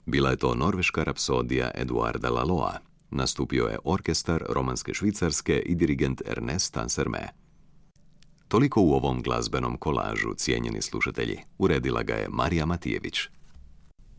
Bila je to norveška rapsodija Eduarda Laloa. Nastupio je orkestar Romanske Švicarske i dirigent Ernest Ansermet. Toliko u ovom glazbenom kolažu, cijenjeni slušatelji. Uredila ga je Marija Matijević.